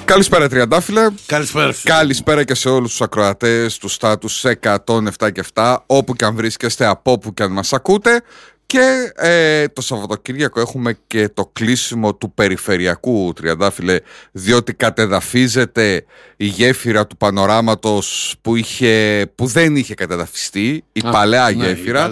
Καλησπέρα Τριαντάφυλλε. Καλησπέρα. Καλησπέρα και σε όλους τους ακροατές του Στάτους 107 και 7, όπου και αν βρίσκεστε, από όπου και αν μας ακούτε. Και το Σαββατοκύριακο έχουμε και το κλείσιμο του περιφερειακού, Τριαντάφυλλε, διότι κατεδαφίζεται η γέφυρα του Πανοράματος που δεν είχε κατεδαφιστεί, η παλαιά γέφυρα.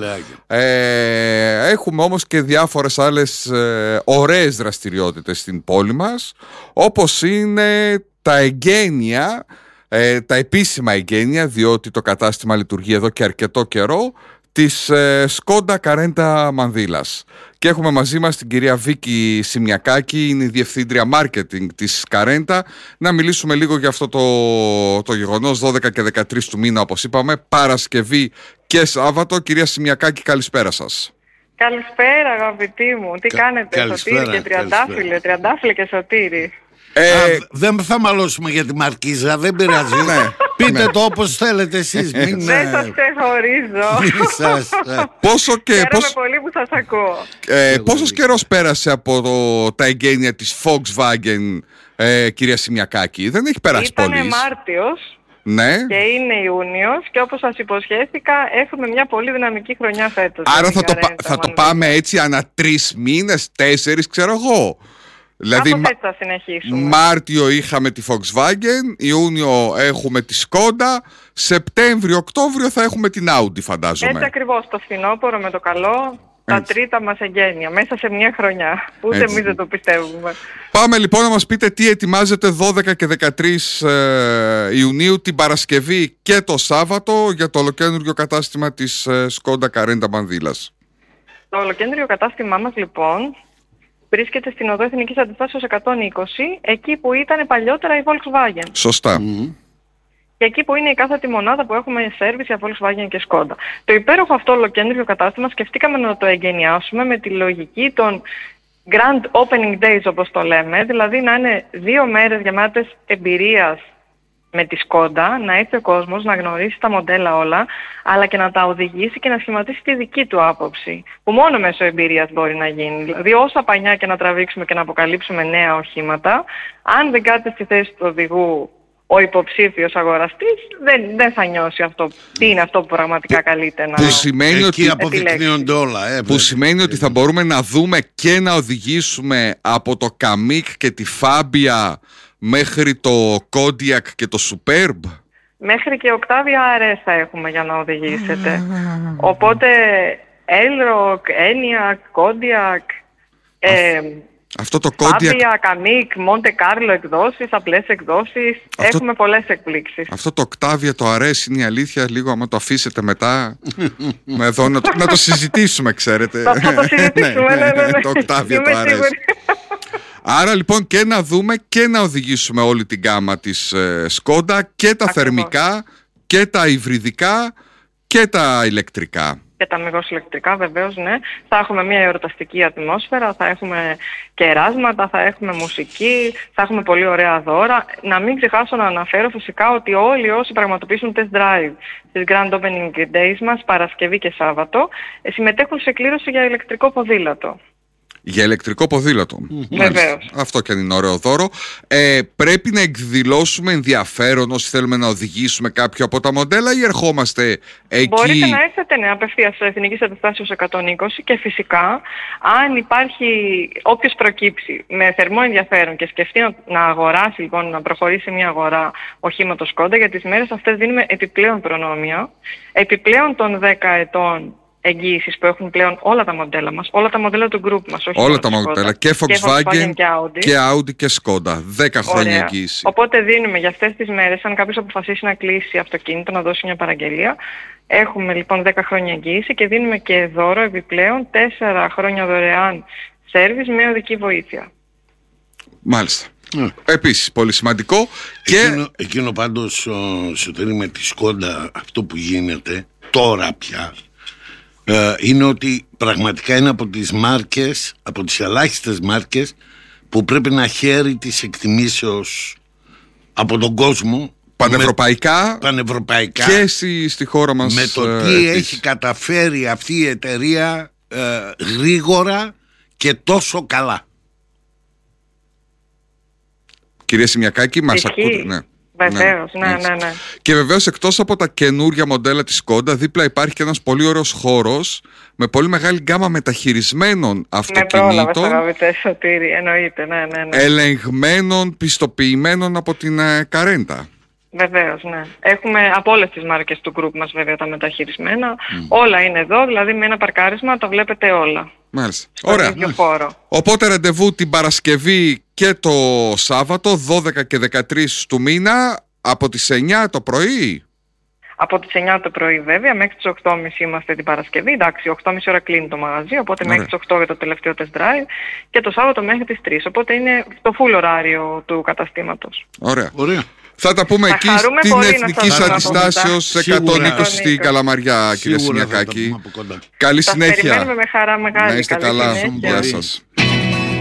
Έχουμε όμως και διάφορες άλλες ωραίες δραστηριότητες στην πόλη μας, όπως είναι τα εγγένεια, τα επίσημα εγγένεια, διότι το κατάστημα λειτουργεί εδώ και αρκετό καιρό, της Σκόντα Καρέντα Μανδύλας. Και έχουμε μαζί μας την κυρία Βίκη Σιμιακάκη, είναι η διευθύντρια marketing της Καρέντα, να μιλήσουμε λίγο για αυτό το γεγονός. 12 και 13 του μήνα, όπως είπαμε, Παρασκευή και Σάββατο. Κυρία Σιμιακάκη, καλησπέρα σας. Καλησπέρα αγαπητοί μου, τι κάνετε? Σωτήρη και Τριαντάφυλλε, Τριαντάφυλλε και Σωτήρη. Δεν θα μαλώσουμε για τη Μαρκίζα, δεν πειράζει. Πείτε το όπως θέλετε εσείς. Δεν σας ξεχωρίζω. Χαίρομαι πολύ που σας ακούω. Πόσος καιρός πέρασε από τα εγγένεια της Volkswagen, κυρία Σιμιακάκη? Δεν έχει περάσει πολύ. Ήτανε Μάρτιος. Ναι. Και είναι Ιούνιος και όπως σας υποσχέθηκα έχουμε μια πολύ δυναμική χρονιά φέτος. Άρα θα το πάμε έτσι ανά 3 μήνες, 4, ξέρω εγώ. Δηλαδή θα συνεχίσουμε. Μάρτιο είχαμε τη Volkswagen, Ιούνιο έχουμε τη Σκόντα, Σεπτέμβριο, Οκτώβριο θα έχουμε την Audi, φαντάζομαι. Έτσι ακριβώς, το φθινόπωρο με το καλό, τα τρίτα μας εγγένεια, μέσα σε μια χρονιά. Ούτε εμείς δεν το πιστεύουμε. Πάμε λοιπόν να μας πείτε τι ετοιμάζετε 12 και 13 Ιουνίου, την Παρασκευή και το Σάββατο, για το ολοκαίνουργιο κατάστημα της Σκόντα Καρέντα Μανδύλας. Το ολοκαίνουργιο κατάστημά μας λοιπόν βρίσκεται στην οδό Εθνικής Αντιστάσεως 120, εκεί που ήταν παλιότερα η Volkswagen. Σωστά. Και εκεί που είναι η κάθετη μονάδα που έχουμε σέρβις για Volkswagen και Skoda. Το υπέροχο αυτό ολοκαίνουργιο κατάστημα σκεφτήκαμε να το εγκαινιάσουμε με τη λογική των Grand Opening Days, όπως το λέμε, δηλαδή να είναι 2 μέρες γεμάτες εμπειρίας με τη Skoda, να έρθει ο κόσμος, να γνωρίσει τα μοντέλα όλα, αλλά και να τα οδηγήσει και να σχηματίσει τη δική του άποψη, που μόνο μέσω εμπειρίας μπορεί να γίνει. Δηλαδή όσα πανιά και να τραβήξουμε και να αποκαλύψουμε νέα οχήματα, αν δεν κάτσει στη θέση του οδηγού ο υποψήφιος αγοραστής, δεν θα νιώσει αυτό. Τι είναι αυτό που πραγματικά καλείται να σημαίνει εκεί αποδεικνύονται όλα. Που σημαίνει ότι θα μπορούμε να δούμε και να οδηγήσουμε από το Καμίκ και τη Φάμπια μέχρι το Kodiaq και το Superb. Μέχρι και Octavia RS θα έχουμε για να οδηγήσετε. Οπότε Elroq, Enyaq, Kodiaq, αυτό το Kodiaq, Fabia, Kamik, Monte Carlo εκδόσεις, απλές εκδόσεις. Έχουμε πολλές εκπλήξεις. Αυτό το Octavia το αρέσει, είναι η αλήθεια. Λίγο άμα το αφήσετε μετά εδώ, να το συζητήσουμε, ξέρετε. Θα το συζητήσουμε, ναι. Το Octavia το αρέσει. Άρα λοιπόν και να δούμε και να οδηγήσουμε όλη την γκάμα της Σκόντα, και τα θερμικά και τα υβριδικά και τα ηλεκτρικά. Και τα αμυγός ηλεκτρικά, βεβαίως, ναι. Θα έχουμε μια εορταστική ατμόσφαιρα, θα έχουμε κεράσματα, θα έχουμε μουσική, θα έχουμε πολύ ωραία δώρα. Να μην ξεχάσω να αναφέρω φυσικά ότι όλοι όσοι πραγματοποιήσουν test drive στις Grand Opening Days μας, Παρασκευή και Σάββατο, συμμετέχουν σε κλήρωση για ηλεκτρικό ποδήλατο. Για ηλεκτρικό ποδήλατο. Βεβαίως. Αυτό και αν είναι ωραίο δώρο. Πρέπει να εκδηλώσουμε ενδιαφέρον όσοι θέλουμε να οδηγήσουμε κάποιο από τα μοντέλα, ή ερχόμαστε εκεί? Μπορείτε να έρθετε απευθείας στο Εθνικής Αντιστάσεως 120 και φυσικά αν υπάρχει όποιος προκύψει με θερμό ενδιαφέρον και σκεφτεί να αγοράσει, λοιπόν, να προχωρήσει μια αγορά οχήματος Skoda, για τις μέρες αυτές δίνουμε επιπλέον προνόμια, επιπλέον των 10 ετών εγγύησης που έχουν πλέον όλα τα μοντέλα μας, όλα τα μοντέλα του group μας. Όχι όλα τα μοντέλα, και Volkswagen και Audi και Skoda. 10 χρόνια εγγύηση. Οπότε δίνουμε για αυτές τις μέρες, αν κάποιος αποφασίσει να κλείσει αυτοκίνητο, να δώσει μια παραγγελία, έχουμε λοιπόν 10 χρόνια εγγύηση και δίνουμε και δώρο επιπλέον 4 χρόνια δωρεάν σέρβις με οδική βοήθεια. Μάλιστα. Επίσης πολύ σημαντικό. Εκείνο πάντως, Σωτήρη, με τη Skoda, αυτό που γίνεται τώρα πια, είναι ότι πραγματικά είναι από τις μάρκες, από τις ελάχιστες μάρκες που πρέπει να χαίρει τις εκτιμήσεως από τον κόσμο πανευρωπαϊκά και στη χώρα μας, με το τι έχει καταφέρει αυτή η εταιρεία γρήγορα και τόσο καλά. Κυρία Σιμιακάκη, μας ακούτε? Ναι. Βεβαίως, ναι. Και βεβαίως, εκτός από τα καινούργια μοντέλα της Skoda, δίπλα υπάρχει και ένας πολύ ωραίος χώρος με πολύ μεγάλη γκάμα μεταχειρισμένων αυτοκινήτων. Με πρόλαβες, αγαπητέ Σωτήρη, εννοείται, ναι. Ελεγχμένων, πιστοποιημένων από την Carenta. Βεβαίως, ναι. Έχουμε από όλες τις μάρκες του group μας βέβαια τα μεταχειρισμένα. Όλα είναι εδώ, δηλαδή με ένα παρκάρισμα τα βλέπετε όλα. Μάλιστα. Ωραία. Ίδιο χώρο. Οπότε ραντεβού την Παρασκευή και το Σάββατο, 12 και 13 του μήνα, από τις 9 το πρωί. Από τις 9 το πρωί βέβαια, μέχρι τις 8.30 είμαστε την Παρασκευή. Εντάξει, 8.30 ώρα κλείνει το μαγαζί, οπότε μέχρι τις 8 για το τελευταίο test drive και το Σάββατο μέχρι τις 3. Οπότε είναι το full ωράριο του καταστήματος. Ωραία. Θα τα πούμε εκεί στην Εθνικής Αντιστάσεως 120 στην Καλαμαριά, κυρία Σιμιακάκη. Καλή συνέχεια. Περιμένουμε με χαρά μεγάλη. Να είστε καλά. Γεια σας.